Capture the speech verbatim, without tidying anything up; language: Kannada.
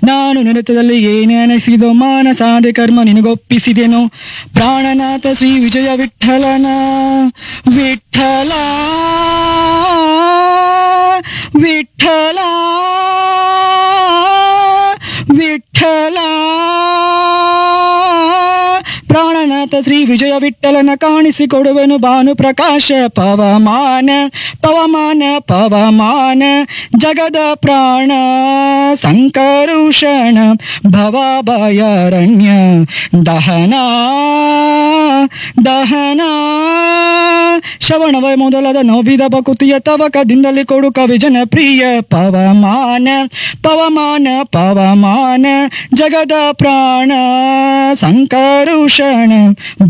ನಾನು ನಿರತದಲ್ಲಿ ಏನೆನಿಸಿದೋ ಮಾನಸಾದೆ ಕರ್ಮ ನಿನಗೊಪ್ಪಿಸಿದೆನು. ಪ್ರಾಣನಾಥ ಶ್ರೀ ವಿಜಯ ವಿಠಲನ ವಿಠಲ ವಿಠಲ ವಿಠಲ ಪ್ರಾಣನಾಥ ಶ್ರೀ ವಿಜಯ ವಿಠಲನ ಕಾಣಿಸಿಕೊಡುವೆನು ಭಾನು ಪ್ರಕಾಶ ಪವಮಾನ ಪವಮಾನ ಪವಮಾನ ಜಗದ ಪ್ರಾಣ ಸಂಕರುಷಣ ಭವಭಯಾರಣ್ಯ ದಹನ ದಹನ ಶ್ರವಣವೇ ಮೊದಲಾದ ನೋವಿದ ಬಕುತಿಯ ತವಕದಿಂದಲೇ ಕೊಡು ಕವಿ ಜನಪ್ರಿಯ ಪವಮಾನ ಪವಮಾನ ಪವಮಾನ ಜಗದ ಪ್ರಾಣ ಸಂಕರುಷಣ